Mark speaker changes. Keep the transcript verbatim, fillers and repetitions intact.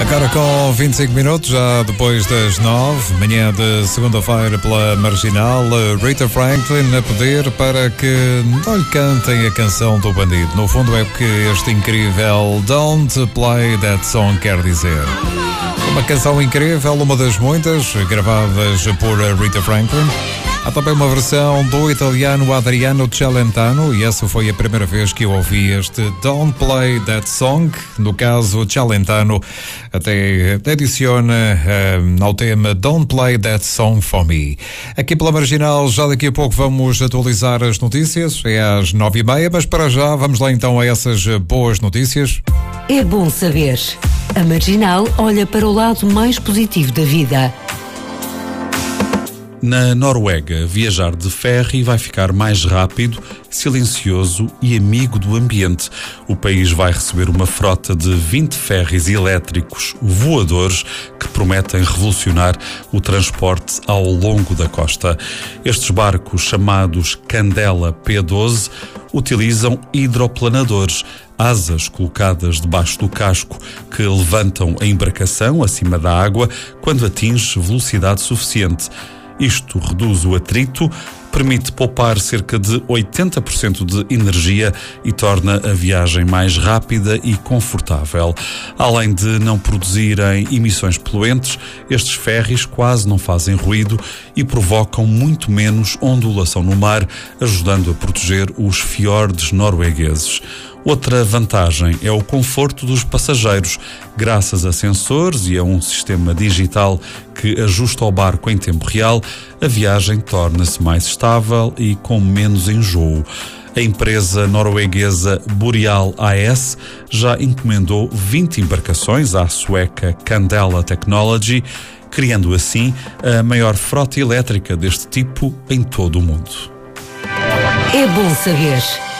Speaker 1: Agora com vinte e cinco minutos, já depois das nove, manhã de segunda-feira pela Marginal, Rita Franklin a pedir para que não lhe cantem a canção do bandido. No fundo é o que este incrível Don't Play That Song quer dizer. Uma canção incrível, uma das muitas, gravadas por Rita Franklin. Há também uma versão do italiano Adriano Celentano, e essa foi a primeira vez que eu ouvi este Don't Play That Song. No caso, Celentano até adiciona um, ao tema Don't Play That Song For Me. Aqui pela Marginal, já daqui a pouco vamos atualizar as notícias, é às nove e meia, mas para já vamos lá então a essas boas notícias.
Speaker 2: É bom saber. A Marginal olha para o lado mais positivo da vida.
Speaker 3: Na Noruega, viajar de ferry vai ficar mais rápido, silencioso e amigo do ambiente. O país vai receber uma frota de vinte ferries elétricos voadores que prometem revolucionar o transporte ao longo da costa. Estes barcos, chamados Candela P doze, utilizam hidroplanadores, asas colocadas debaixo do casco que levantam a embarcação acima da água quando atinge velocidade suficiente. Isto reduz o atrito, permite poupar cerca de oitenta por cento de energia e torna a viagem mais rápida e confortável. Além de não produzirem emissões poluentes, estes ferries quase não fazem ruído e provocam muito menos ondulação no mar, ajudando a proteger os fiordes noruegueses. Outra vantagem é o conforto dos passageiros. Graças a sensores e a um sistema digital que ajusta ao barco em tempo real, a viagem torna-se mais estável e com menos enjoo. A empresa norueguesa Boreal A S já encomendou vinte embarcações à sueca Candela Technology, criando assim a maior frota elétrica deste tipo em todo o mundo.
Speaker 2: É bom saber.